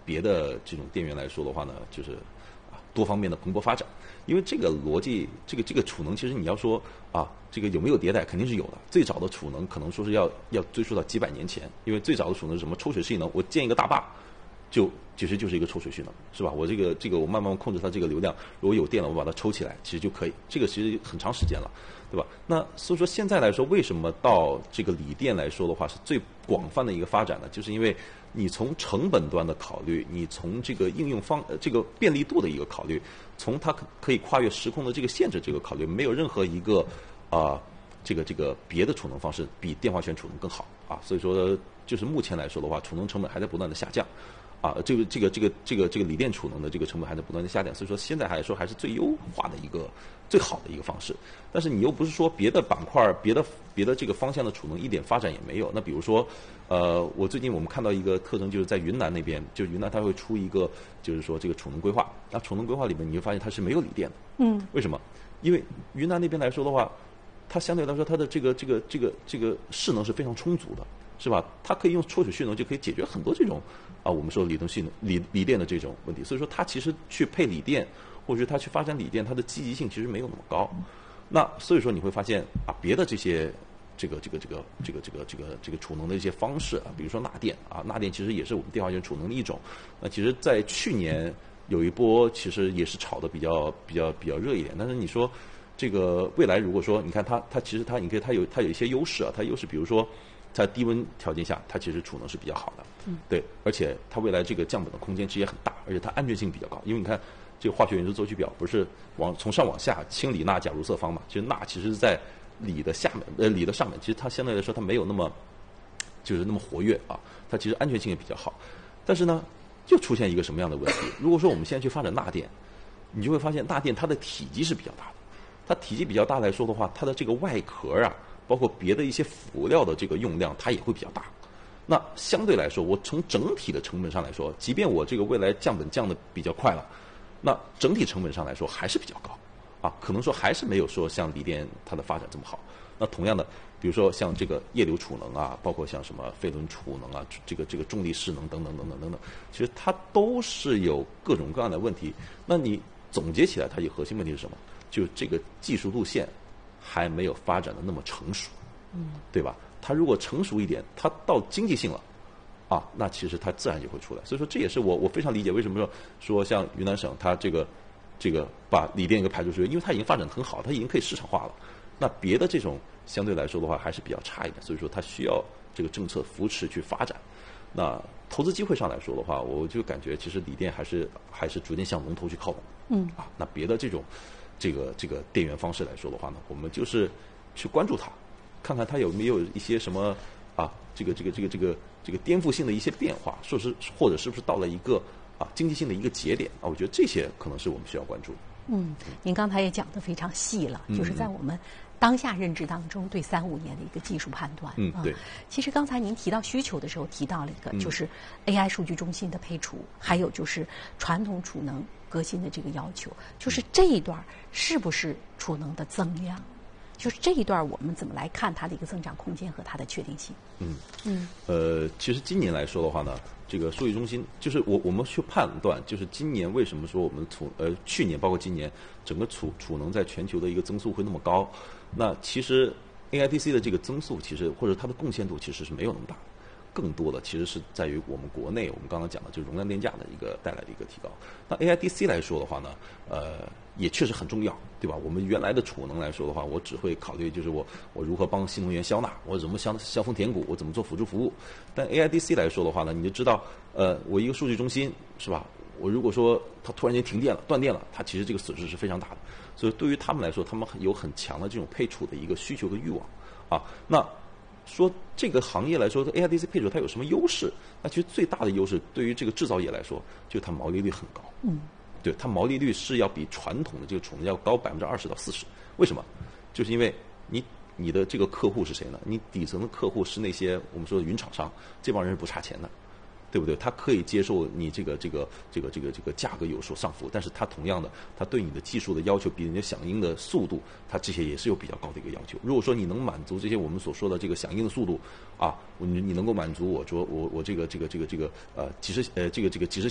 别的这种电源来说的话呢，就是多方面的蓬勃发展。因为这个逻辑，这个储能，其实你要说这个有没有迭代，肯定是有的。最早的储能可能说是要追溯到几百年前，因为最早的储能是什么？抽水蓄能，我建一个大坝，其实就是一个抽水蓄能，是吧？我这个我慢慢控制它这个流量，如果有电了，我把它抽起来，其实就可以。这个其实很长时间了，对吧？那所以说现在来说，为什么到这个锂电来说的话是最广泛的一个发展呢？就是因为你从成本端的考虑，你从这个应用这个便利度的一个考虑，从它可以跨越时空的这个限制这个考虑，没有任何一个这个别的储能方式比电化学储能更好啊。所以说，就是目前来说的话，储能成本还在不断的下降。这个锂电储能的这个成本还在不断的下降，所以说现在来说还是最优化的一个最好的一个方式。但是你又不是说别的板块、别的这个方向的储能一点发展也没有。那比如说，最近我们看到一个特征，就是在云南那边，就云南它会出一个，就是说这个储能规划。那储能规划里面，你会发现它是没有锂电的。为什么？因为云南那边来说的话，它相对来说它的这个势能是非常充足的，是吧？它可以用抽水蓄能就可以解决很多这种我们说锂电的这种问题。所以说它其实去配锂电，或者是它去发展锂电，它的积极性其实没有那么高。那所以说你会发现别的这些这个储能的一些方式比如说钠电钠电其实也是我们电化学储能的一种。那其实在去年有一波其实也是炒的比较热一点。但是你说这个未来如果说你看它其实你可以它有一些优势它优势比如说在低温条件下它其实储能是比较好的。对，而且它未来这个降本的空间其实也很大，而且它安全性比较高。因为你看这个化学元素周期表不是从上往下氢锂钠钾铷色方嘛，其实钠其实是在锂的上面，其实它相对来说它没有那么活跃它其实安全性也比较好。但是呢就出现一个什么样的问题？如果说我们现在去发展钠电，你就会发现钠电它的体积是比较大的。它体积比较大来说的话，它的这个外壳包括别的一些辅料的这个用量它也会比较大。那相对来说，我从整体的成本上来说，即便我这个未来降本降的比较快了，那整体成本上来说还是比较高可能说还是没有说像锂电它的发展这么好。那同样的，比如说像这个液流储能包括像什么废轮储能这个重力势能等等，其实它都是有各种各样的问题。那你总结起来，它有核心问题是什么？就这个技术路线还没有发展的那么成熟，对吧？它如果成熟一点，它到经济性了那其实它自然就会出来。所以说这也是我非常理解为什么说像云南省它这个把锂电一个排除出去，因为它已经发展得很好，它已经可以市场化了。那别的这种相对来说的话还是比较差一点，所以说它需要这个政策扶持去发展。那投资机会上来说的话，我就感觉其实锂电还是逐渐向龙头去靠拢。那别的这种这个电源方式来说的话呢，我们就是去关注它，看看它有没有一些什么这个颠覆性的一些变化，或者是不是到了一个经济性的一个节点我觉得这些可能是我们需要关注的。 您刚才也讲得非常细了，就是在我们当下认知当中对3-5年的一个技术判断。 对。 其实刚才您提到需求的时候提到了一个，就是 AI 数据中心的配储，还有就是传统储能革新的这个要求，就是这一段是不是储能的增量？就是这一段我们怎么来看它的一个增长空间和它的确定性？ 其实今年来说的话呢，这个数据中心就是我们去判断，就是今年为什么说我们去年包括今年整个储能在全球的一个增速会那么高？那其实 AIDC 的这个增速其实或者它的贡献度其实是没有那么大，更多的其实是在于我们国内我们刚刚讲的就是容量电价的一个带来的一个提高。那 AIDC 来说的话呢，也确实很重要，对吧？我们原来的储能来说的话，我只会考虑就是我如何帮新能源消纳，我怎么消峰填谷，我怎么做辅助服务。但 AIDC 来说的话呢，你就知道，我一个数据中心是吧？我如果说它突然间停电了、断电了，它其实这个损失是非常大的。所以对于他们来说，他们有很强的这种配储的一个需求和欲望那说这个行业来说 ，AIDC 配储它有什么优势？那其实最大的优势对于这个制造业来说，就是它毛利率很高。对，它毛利率是要比传统的这个储能要高20%到40%。为什么？就是因为你的这个客户是谁呢？你底层的客户是那些我们说的云厂商，这帮人是不差钱的，对不对？他可以接受你这个价格有所上浮，但是他同样的，他对你的技术的要求，比你的响应的速度，他这些也是有比较高的一个要求。如果说你能满足这些我们所说的这个响应的速度你能够满足我这个即时